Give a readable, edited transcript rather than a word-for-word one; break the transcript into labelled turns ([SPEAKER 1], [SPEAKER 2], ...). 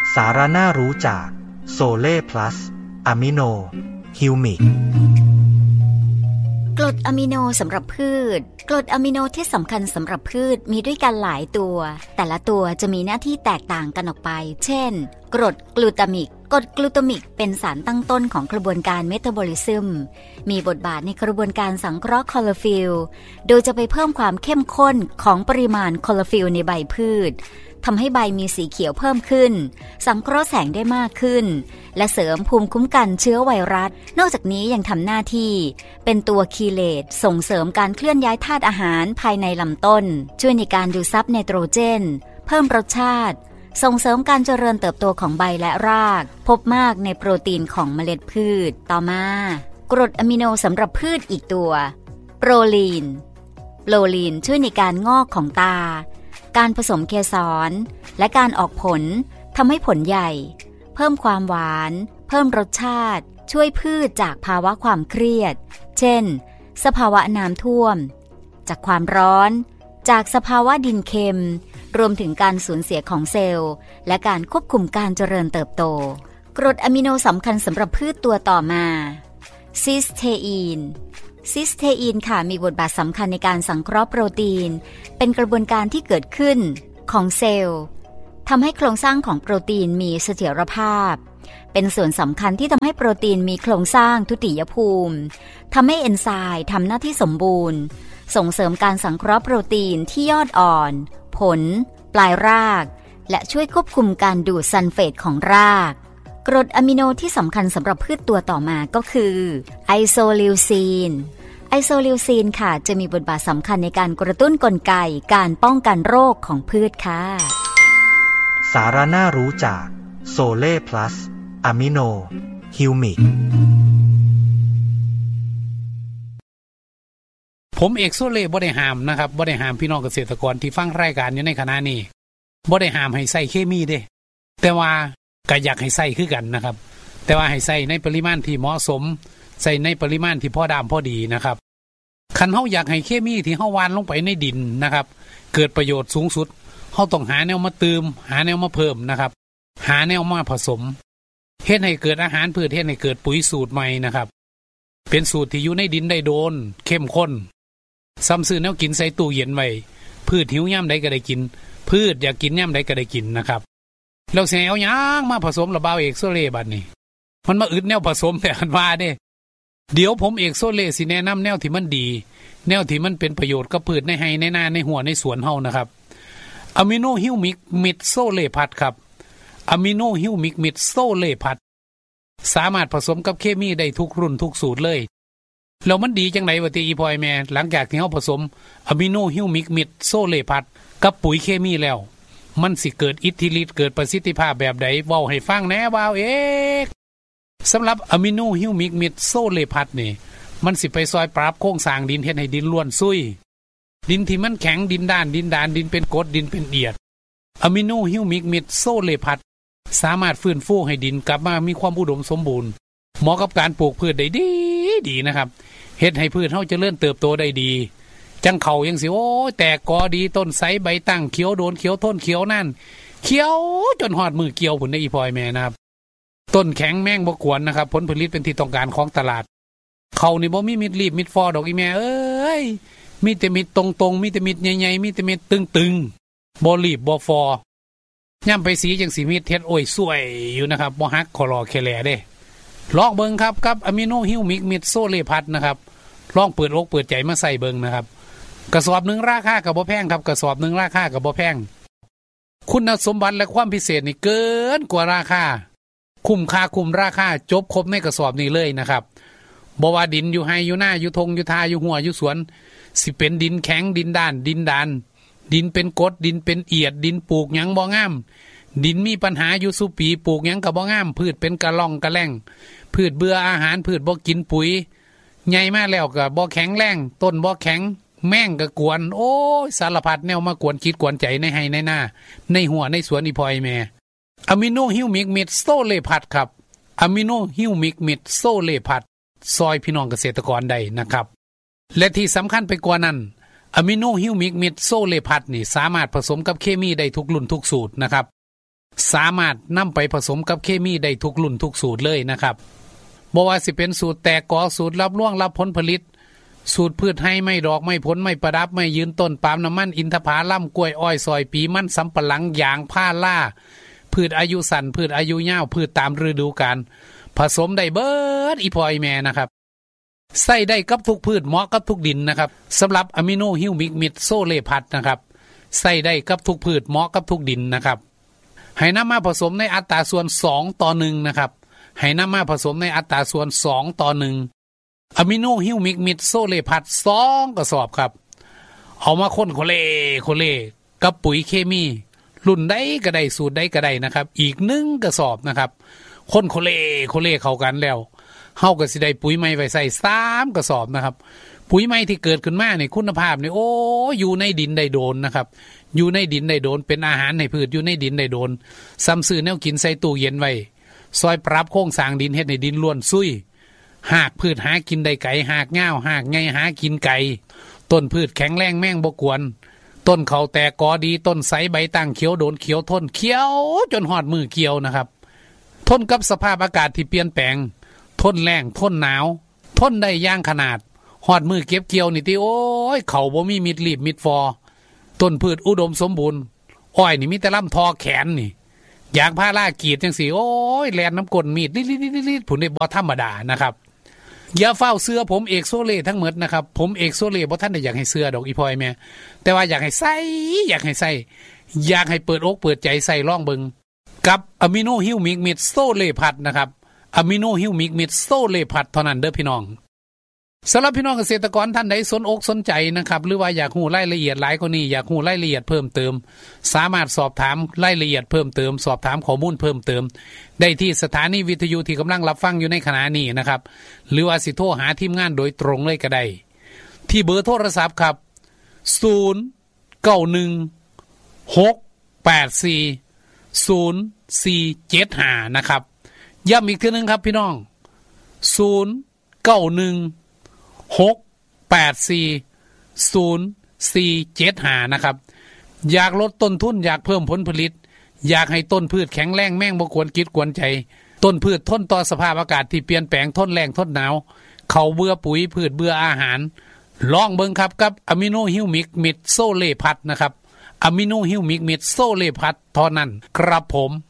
[SPEAKER 1] สาระน่ารู้จากโซเล่พลัสอะมิโนฮิวมิก
[SPEAKER 2] กรดอะมิโนสำหรับพืชกรดอะมิโนที่สำคัญสำหรับพืชมีด้วยกันหลายตัวแต่ละตัวจะมีหน้าที่แตกต่างกันออกไปเช่นกรดกลูตามิกกรดกลูตามิกเป็นสารตั้งต้นของกระบวนการเมตาบอลิซึมมีบทบาทในกระบวนการสังเคราะห์คลอโรฟิลโดยจะไปเพิ่มความเข้มข้นของปริมาณคลอโรฟิลในใบพืชทำให้ใบมีสีเขียวเพิ่มขึ้นสังเคราะห์แสงได้มากขึ้นและเสริมภูมิคุ้มกันเชื้อไวรัสนอกจากนี้ยังทำหน้าที่เป็นตัวคีเลตส่งเสริมการเคลื่อนย้ายธาตุอาหารภายในลำต้นช่วยในการดูดซับไนโตรเจนเพิ่มรสชาติส่งเสริมการเจริญเติบโตของใบและรากพบมากในโปรตีนของเมล็ดพืชต่อมากรดอะมิโนสำหรับพืชอีกตัวโปรลีนช่วยในการงอกของตาการผสมเกสรและการออกผลทำให้ผลใหญ่เพิ่มความหวานเพิ่มรสชาติช่วยพืชจากภาวะความเครียดเช่นสภาวะน้ำท่วมจากความร้อนจากสภาวะดินเค็มรวมถึงการสูญเสียของเซลล์และการควบคุมการเจริญเติบโตกรดอะมิโนสำคัญสำหรับพืชตัวต่อมาซิสเทอีนค่ะมีบทบาทสำคัญในการสังเคราะห์โปรตีนเป็นกระบวนการที่เกิดขึ้นของเซลล์ทำให้โครงสร้างของโปรตีนมีเสถียรภาพเป็นส่วนสำคัญที่ทำให้โปรตีนมีโครงสร้างทุติยภูมิทำให้เอนไซม์ทำหน้าที่สมบูรณ์ส่งเสริมการสังเคราะห์โปรตีนที่ยอดอ่อนผลปลายรากและช่วยควบคุมการดูดซัลเฟตของรากกรดอะมิโนที่สำคัญสำหรับพืชตัวต่อมาก็คือไอโซลิวซีนค่ะจะมีบทบาทสำคัญในการกระตุ้นกลไกการป้องกันโรคของพืชค่ะ
[SPEAKER 1] สาระน่ารู้จากโซเล่พลัสอะมิโนฮิวมิก
[SPEAKER 3] ผมเอกโซเล่บ่ได้ห้ามนะครับบ่ได้ห้ามพี่น้องเกษตรกรที่ฟังรายการอยู่ในขณะนี้บ่ได้ห้ามให้ใส่เคมีเด้แต่ว่าก็อยากให้ใส่คือกันนะครับแต่ว่าให้ใส่ในปริมาณที่เหมาะสมใส่ในปริมาณที่พอดามพอดีนะครับคันเฮาอยากให้เคมีที่เฮาหว่านลงไปในดินนะครับเกิดประโยชน์สูงสุดเฮาต้องหาแนวมาเติมหาแนวมาเพิ่มนะครับหาแนวมาผสมเฮ็ดให้เกิดอาหารพืชเฮ็ดให้เกิดปุ๋ยสูตรใหม่นะครับเป็นสูตรที่อยู่ในดินได้โดนเข้มข้นซ้ำซื้อแนวกินใส่ตู้เย็นไว้พืชหิวยามใดก็ได้กินพืชอยากกินยามใดก็ได้กินนะครับแล้วสิเอาหยังมาผสมระเบ้าเอกโซเล่บัดนี้มันมาอึดแนวผสมแต่อันว่าเด้เดี๋ยวผมเอกโซเล่สิแนะนำแนวที่มันดีแนวที่มันเป็นประโยชน์กับพืชในไร่ในนาในหัวในสวนเฮานะครับอะมิโนฮิวมิกมิดโซเล่พัดครับอะมิโนฮิวมิกมิดโซเล่พัดสามารถผสมกับเคมีได้ทุกรุ่นทุกสูตรเลยแล้วมันดีจังได๋วะติอีพอยแม่หลังจากที่เฮาผสมอะมิโนฮิวมิกมิดโซเล่พัดกับปุ๋ยเคมีแล้วมันสิเกิดอิทธิฤทธิ์เกิดประสิทธิภาพแบบใดเว้าให้ฟังแหน่บ่าวเอกสำหรับอะมิโนฮิวมิกมิดโซเล่พัดนี่มันสิไปซอยปรับโครงสร้างดินเฮ็ดให้ดินล้วนซุยดินที่มันแข็งดินด้านดินเป็นกรดดินเป็นเอียดอะมิโนฮิวมิกมิดโซเล่พัดสามารถฟื้นฟูให้ดินกลับมามีความอุดมสมบูรณ์เหมาะกับการปลูกพืชได้ดีนะครับเฮ็ดให้พืชเฮาเจริญเติบโตได้ดีจังเขายังสิโอ้แตกกอดีต้นไสใบตั้งเขียวโดนเขียวต้นเขียวนั่นเขียวจนฮอดมือเกี่ยวพุ่นได้อีพอยแม่นะครับต้นแข็งแม่งบ่กวนนะครับผลผลิตเป็นที่ต้องการของตลาดเขานี่บ่มีมิดรีบมิดฟอดอกอีแม่เอ้ยมีแต่มิดตรงๆมีแต่มิดใหญ่ๆมีแต่มิดตึงๆบ่รีบบ่ฟอย่ำไปสีจังสิมิดเฮ็ดโอ้ยสวยอยู่นะครับบ่ฮักขอรอแค่แลเด้ลองเบิ่งครับกับอะมิโนฮิวมิกมิดโซเล่พัดนะครับลองเปิดอกเปิดใจมาใส่เบิ่งนะครับกระสอบนึงราคาก็บ่แพงครับกระสอบนึงราคาก็บ่แพงคุณสมบัติและความพิเศษนี่เกินกว่าราคาคุ้มค่าคุ้มราคาจบครบในกระสอบนี้เลยนะครับบ่ว่าดินอยู่ไห้อยู่หน้าอยู่ทงอยู่ทาอยู่หัวอยู่สวนสิเป็นดินแข็งดินด้านดินดานดินเป็นกรดดินเป็นเอียดดินปลูกหยังบ่งามดินมีปัญหาอยู่สุปีปลูกหยังก็บ่งามพืชเป็นกะล่องกะแล่งพืชเบื่ออาหารพืชบ่กินปุ๋ยใหญ่มาแล้วก็บ่แข็งแรงต้นบ่แข็งแม่งก็กวนโอ้ยสารพัดแนวมากวนคิดกวนใจในไห้ในหน้าในหัวในสวนอีพอยแม่อะมิโนฮิวมิกมิดโซเล่พัดครับอะมิโนฮิวมิกมิดโซเล่พัดซอยพี่น้องเกษตรกรได้นะครับและที่สำคัญไปกว่านั้นอะมิโนฮิวมิกมิดโซเล่พัดนี่สามารถผสมกับเคมีได้ทุกรุ่นทุกสูตรนะครับสามารถนำไปผสมกับเคมีได้ทุกรุ่นทุกสูตรเลยนะครับบ่ว่าสิเป็นสูตรแตกกอสูตรรับร่วงรับผลผลิตสูตรพืชให้ไม่ดอกไม่ผลไม่ประดับไม่ยืนต้นปาล์มน้ำมันอินทผลัมกล้วยอ้อยซอยปีมันสำปะหลังยางผ้าล่าพืชอายุสั้นพืชอายุยาวพืชตามฤดูกาลผสมได้เบิดอีพอยแม่นะครับใส่ได้กับทุกพืชเหมาะกับทุกดินนะครับสำหรับอะมิโนฮิวมิกมิดโซเลพัดนะครับใส่ได้กับทุกพืชเหมาะกับทุกดินนะครับให้นำมาผสมในอัตราส่วน2:1นะครับให้นำมาผสมในอัตราส่วน2:1อะมิโนฮิวมิกมิดโซเลพัด2กระสอบครับเอามาคนโคเลกับปุ๋ยเคมีรุ่นใดก็ได้สูตรใดก็ได้นะครับอีก1กระสอบนะครับคนโคเลเข้ากันแล้วเฮาก็สิได้ปุ๋ยใหม่ไว้ใส่3กระสอบนะครับปุ๋ยใหม่ที่เกิดขึ้นมาในคุณภาพนี่โอ้อยู่ในดินได้โดนนะครับอยู่ในดินได้โดนเป็นอาหารให้พืชอยู่ในดินได้โดนซ้ำซื้อแนวกินใส่ตู้เย็นไว้ซอยปรับโครงสร้างดินเฮ็ดให้ดินล้วนซุยหากพืชหากินได้ไก่หากง่าวหากไงหากินไก่ต้นพืชแข็งแรงแม่งบ่กวนต้นเขาแตกกอดีต้นใสใบตั้งเขียวโดนเขียวทนเขียวจนหอดมือเกี่ยวนะครับทนกับสภาพอากาศที่เปลี่ยนแปลงทนแรงทนหนาวทนได้ย่างขนาดหอดมือเก็บเกี่ยวนี่ติโอ้ยเขาบ่มีมิดรีบมิดฟอต้นพืชอุดมสมบูรณ์อ้อยนี่มีแต่ลำทอแขนนี่ยางพารากีดจังสิโอ้ยแลนน้ำกลมีดลิดผุนได้บ่ธรรมดานะครับอย่าเฝ้าเสื้อผมเอกโซเล่ทั้งหมดนะครับผมเอกโซเล่บ่ท่านได้อยากให้เสื้อดอกอีพอยแม่แต่ว่าอยากให้ใส่อยากให้เปิดอกเปิดใจใส่ล่องเบิงกับอะมิโนฮิวมิกมิดโซเล่พัดนะครับอะมิโนฮิวมิกมิดโซเล่พัดเท่านั้นเด้อพี่น้องสำหรับพี่น้องเกษตรกรท่านใดสนอกสนใจนะครับหรือว่าอยากรู้รายละเอียดหลายกว่านี้อยากรู้รายละเอียดเพิ่มเติมสามารถสอบถามรายละเอียดเพิ่มเติมสอบถามข้อมูลเพิ่มเติมได้ที่สถานีวิทยุที่กำลังรับฟังอยู่ในขณะนี้นะครับหรือว่าสิโทรหาทีมงานโดยตรงเลยก็ได้ที่เบอร์โทรศัพท์ครับ0916840475นะครับย้ำอีกทีนึงครับพี่น้อง0916840475นะครับอยากลดต้นทุนอยากเพิ่มผลผลิตอยากให้ต้นพืชแข็งแรงแม่งบ่กวนกิดกวนใจต้นพืชทนต่อสภาพอากาศที่เปลี่ยนแปลงทนแรงทนหนาวเขาเบื่อปุ๋ยพืชเบื่ออาหารลองเบิ่งครับกับอะมิโนฮิวมิกมิดโซเล่พัดนะครับอะมิโนฮิวมิกมิดโซเล่พัดเท่านั้นครับผม